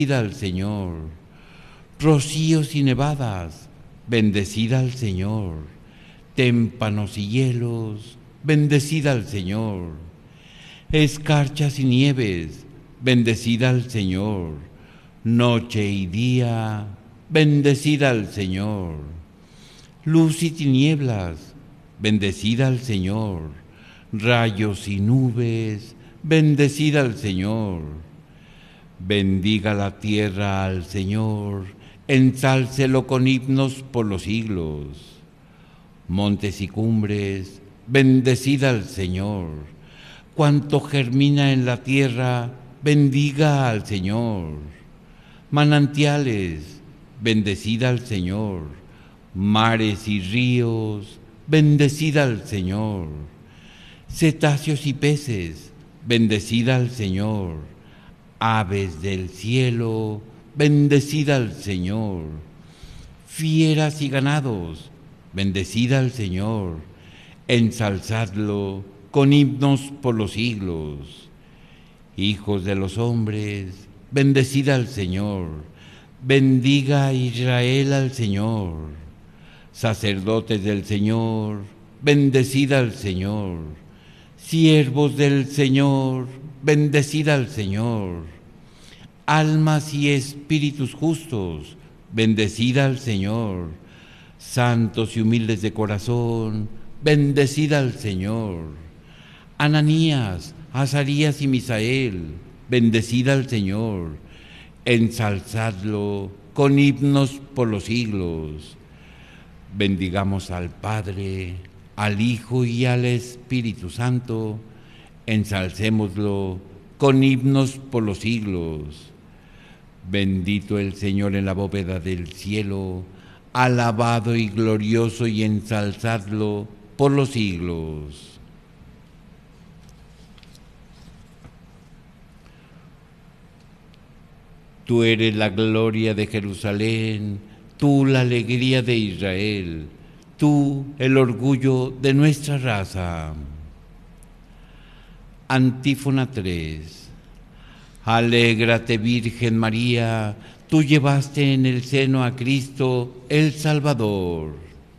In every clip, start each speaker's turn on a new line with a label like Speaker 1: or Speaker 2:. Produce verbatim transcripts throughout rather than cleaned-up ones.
Speaker 1: bendecida al Señor. Rocíos y nevadas, bendecida al Señor. Témpanos y hielos, bendecida al Señor. Escarchas y nieves, bendecida al Señor. Noche y día, bendecida al Señor. Luz y tinieblas, bendecida al Señor. Rayos y nubes, bendecida al Señor. Bendiga la tierra al Señor, ensálcelo con himnos por los siglos. Montes y cumbres, bendecida al Señor. Cuanto germina en la tierra, bendiga al Señor. Manantiales, bendecida al Señor. Mares y ríos, bendecida al Señor. Cetáceos y peces, bendecida al Señor. Aves del cielo, bendecida al Señor. Fieras y ganados, bendecida al Señor. Ensalzadlo con himnos por los siglos. Hijos de los hombres, bendecida al Señor. Bendiga a Israel al Señor. Sacerdotes del Señor, bendecida al Señor. Siervos del Señor, bendecida al Señor. Almas y espíritus justos, bendecida al Señor. Santos y humildes de corazón, bendecida al Señor. Ananías, Azarías y Misael, bendecida al Señor. Ensalzadlo con himnos por los siglos. Bendigamos al Padre, al Hijo y al Espíritu Santo. Ensalcémoslo con himnos por los siglos. Bendito el Señor en la bóveda del cielo, alabado y glorioso y ensalzadlo por los siglos. Tú eres la gloria de Jerusalén, tú la alegría de Israel, tú el orgullo de nuestra raza. Antífona tres. Alégrate, Virgen María, tú llevaste en el seno a Cristo el Salvador.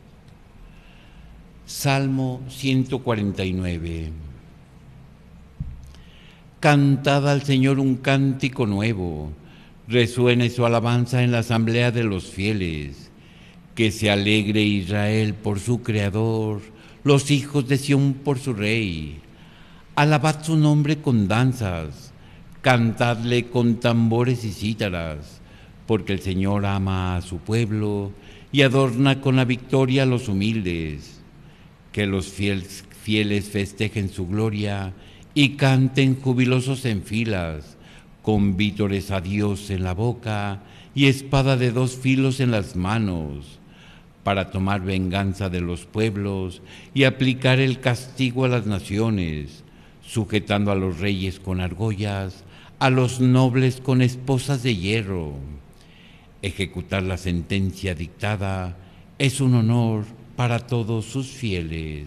Speaker 1: Salmo ciento cuarenta y nueve. Cantad al Señor un cántico nuevo, resuene su alabanza en la asamblea de los fieles. Que se alegre Israel por su Creador, los hijos de Sión por su Rey. Alabad su nombre con danzas, cantadle con tambores y cítaras, porque el Señor ama a su pueblo y adorna con la victoria a los humildes. Que los fieles, fieles festejen su gloria y canten jubilosos en filas, con vítores a Dios en la boca y espada de dos filos en las manos, para tomar venganza de los pueblos y aplicar el castigo a las naciones, sujetando a los reyes con argollas, a los nobles con esposas de hierro. Ejecutar la sentencia dictada es un honor para todos sus fieles.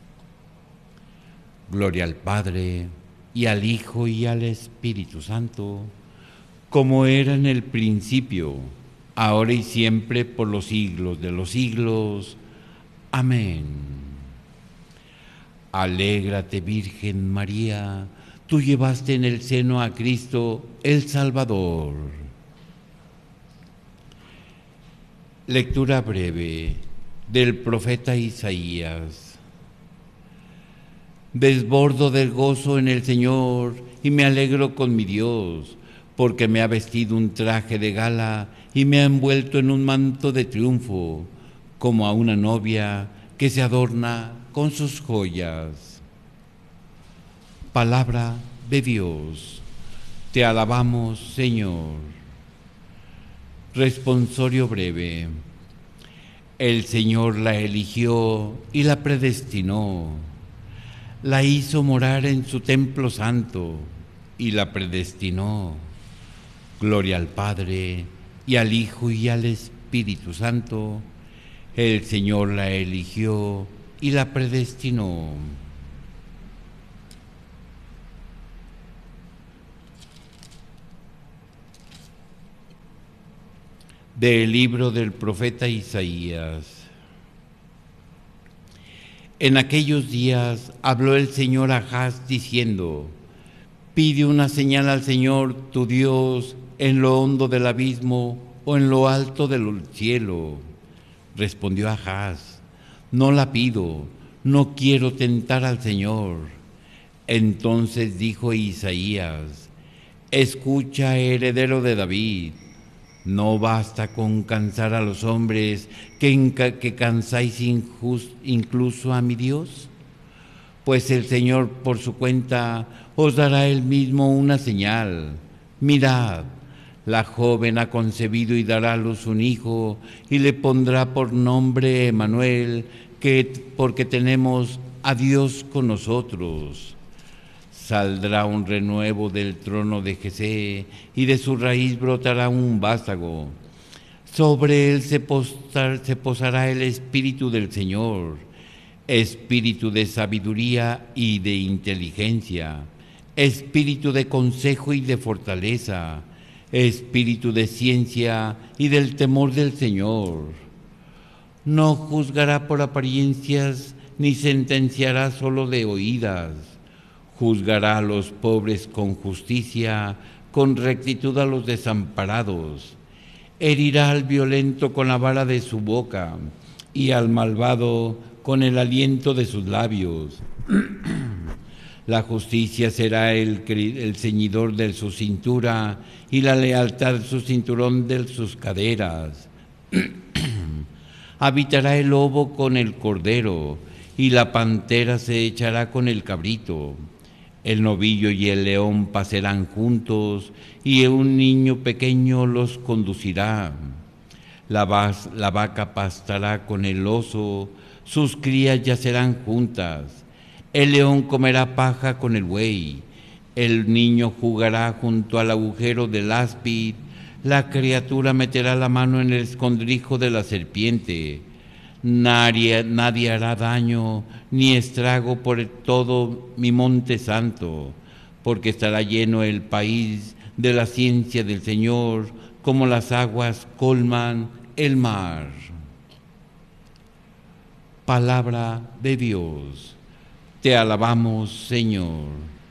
Speaker 1: Gloria al Padre, y al Hijo, y al Espíritu Santo, como era en el principio, ahora y siempre, por los siglos de los siglos. Amén. Alégrate, Virgen María, tú llevaste en el seno a Cristo el Salvador. Lectura breve del profeta Isaías. Desbordo del gozo en el Señor y me alegro con mi Dios, porque me ha vestido un traje de gala y me ha envuelto en un manto de triunfo, como a una novia que se adorna con sus joyas. Palabra de Dios. Te alabamos, Señor. Responsorio breve. El Señor la eligió y la predestinó. La hizo morar en su templo santo y la predestinó. Gloria al Padre, y al Hijo, y al Espíritu Santo. El Señor la eligió y la predestinó. Del libro del profeta Isaías. En aquellos días habló el Señor a Ahaz diciendo: pide una señal al Señor tu Dios en lo hondo del abismo o en lo alto del cielo. Respondió Ahaz: no la pido, no quiero tentar al Señor. Entonces dijo Isaías: escucha, heredero de David. No basta con cansar a los hombres, que, que cansáis injust, incluso a mi Dios. Pues el Señor por su cuenta os dará él mismo una señal. Mirad, la joven ha concebido y dará a luz un hijo, y le pondrá por nombre Emmanuel, que porque tenemos a Dios con nosotros. Saldrá un renuevo del trono de Jesé, y de su raíz brotará un vástago. Sobre él se, postar, se posará el Espíritu del Señor, Espíritu de sabiduría y de inteligencia, Espíritu de consejo y de fortaleza, Espíritu de ciencia y del temor del Señor. No juzgará por apariencias, ni sentenciará solo de oídas. Juzgará a los pobres con justicia, con rectitud a los desamparados. Herirá al violento con la vara de su boca, y al malvado con el aliento de sus labios. La justicia será el, el ceñidor de su cintura, y la lealtad su cinturón de sus caderas. Habitará el lobo con el cordero, y la pantera se echará con el cabrito. El novillo y el león pasarán juntos, y un niño pequeño los conducirá. La, vas, la vaca pastará con el oso, sus crías yacerán juntas. El león comerá paja con el buey, el niño jugará junto al agujero del áspid, la criatura meterá la mano en el escondrijo de la serpiente. Nadie, nadie hará daño ni estrago por todo mi monte santo, porque estará lleno el país de la ciencia del Señor, como las aguas colman el mar. Palabra de Dios. Te alabamos, Señor.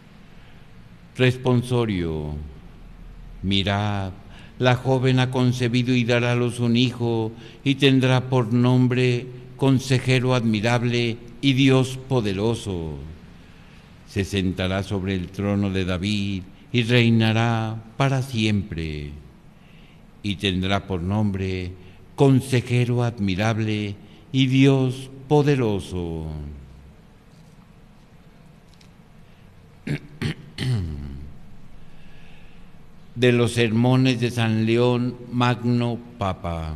Speaker 1: Responsorio. Mirad, la joven ha concebido y dará a luz un hijo, y tendrá por nombre Consejero admirable y Dios poderoso. Se sentará sobre el trono de David y reinará para siempre. Y tendrá por nombre Consejero admirable y Dios poderoso. De los sermones de San León Magno Papa.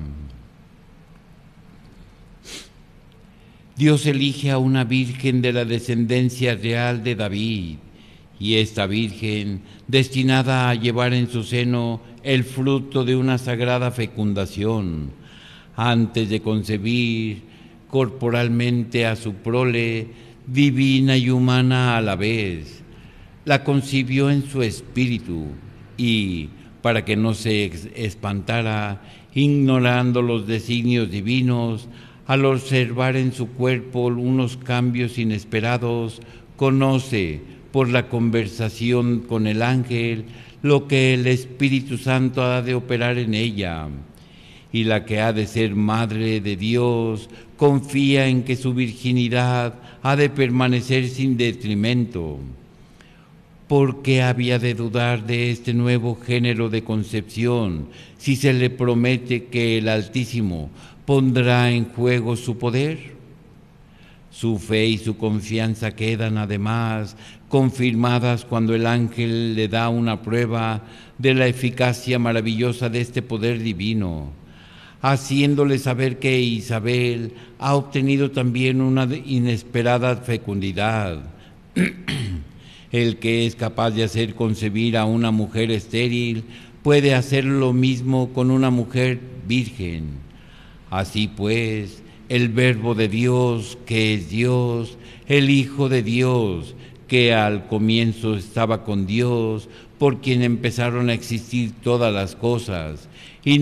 Speaker 1: Dios elige a una virgen de la descendencia real de David, y esta virgen, destinada a llevar en su seno el fruto de una sagrada fecundación, antes de concebir corporalmente a su prole, divina y humana a la vez, la concibió en su espíritu, y, para que no se espantara, ignorando los designios divinos, al observar en su cuerpo unos cambios inesperados, conoce, por la conversación con el ángel, lo que el Espíritu Santo ha de operar en ella. Y la que ha de ser Madre de Dios, confía en que su virginidad ha de permanecer sin detrimento. ¿Por qué había de dudar de este nuevo género de concepción si se le promete que el Altísimo pondrá en juego su poder? Su fe y su confianza quedan además confirmadas cuando el ángel le da una prueba de la eficacia maravillosa de este poder divino, haciéndole saber que Isabel ha obtenido también una inesperada fecundidad. El que es capaz de hacer concebir a una mujer estéril puede hacer lo mismo con una mujer virgen. Así pues, el Verbo de Dios, que es Dios, el Hijo de Dios, que al comienzo estaba con Dios, por quien empezaron a existir todas las cosas, y